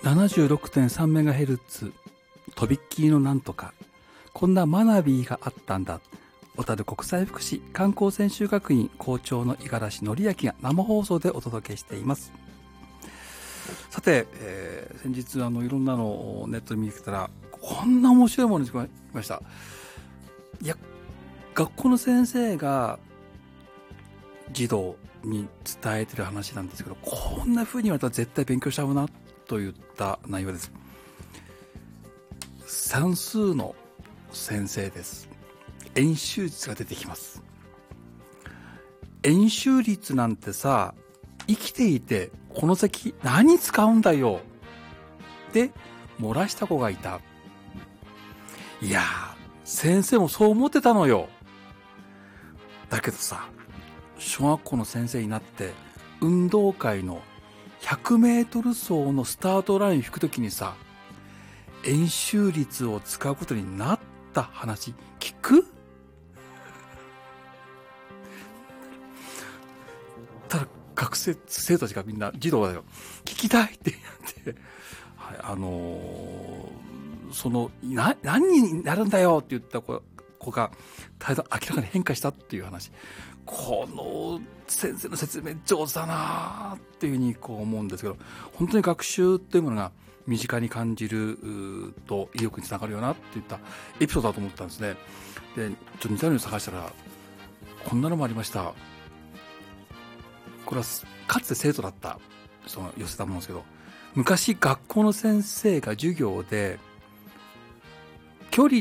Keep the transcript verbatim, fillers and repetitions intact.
ななじゅうろくてんさんメガヘルツ とびっきりのなんとか、こんな学びがあったんだ。小樽国際福祉観光専修学院校長の五十嵐則明が生放送でお届けしています。さて、えー、先日あのいろんなのをネットで見てきたら、こんな面白いものに来ました。いや、学校の先生が児童に伝えてる話なんですけど、こんな風に言われたら絶対勉強しちゃうなといった内容です。算数の先生です。円周率が出てきます。円周率なんてさ、生きていてこの先何使うんだよって漏らした子がいた。いやー、先生もそう思ってたのよ。だけどさ、小学校の先生になって運動会のひゃくメートル走のスタートライン引くときにさ、円周率を使うことになった話聞く？ただ学生生徒たちがみんな児童だよ、聞きたいって言って、はい、あのー、そのな何になるんだよって言った子子が態度明らかに変化したっていう話。この先生の説明上手だなっていうふうにこう思うんですけど、本当に学習っていうものが身近に感じると意欲につながるよなっていったエピソードだと思ったんですね。で、ちょっと似たように探したらこんなのもありました。これはかつて生徒だったその寄せたものですけど、昔学校の先生が授業で距離